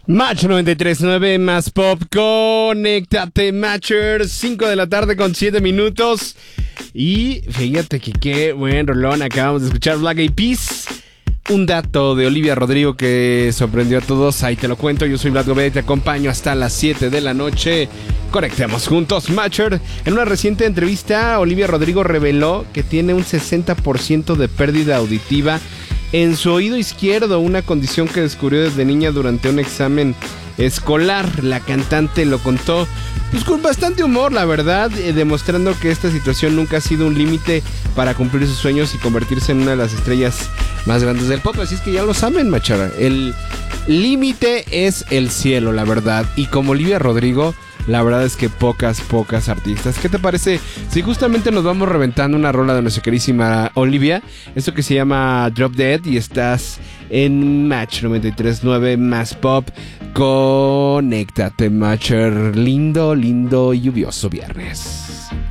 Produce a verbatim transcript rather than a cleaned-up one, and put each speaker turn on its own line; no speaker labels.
Match noventa y tres punto nueve más pop, conéctate Matcher, cinco de la tarde con siete minutos. Y fíjate que qué buen rolón, acabamos de escuchar Black Eyed Peas. Un dato de Olivia Rodrigo que sorprendió a todos, ahí te lo cuento. Yo soy Vlad Gobea y te acompaño hasta las siete de la noche. Conectemos juntos, Matcher. En una reciente entrevista, Olivia Rodrigo reveló que tiene un sesenta por ciento de pérdida auditiva en su oído izquierdo, una condición que descubrió desde niña durante un examen escolar. La cantante lo contó pues con bastante humor, la verdad, eh, demostrando que esta situación nunca ha sido un límite para cumplir sus sueños y convertirse en una de las estrellas más grandes del pop. Así es que ya lo saben, Machara, el límite es el cielo, la verdad. Y como Olivia Rodrigo, la verdad es que pocas, pocas artistas. ¿Qué te parece si justamente nos vamos reventando una rola de nuestra queridísima Olivia? Esto que se llama Drop Dead, y estás en Match noventa y tres punto nueve más pop. Conéctate, Matcher. Lindo, lindo y lluvioso viernes.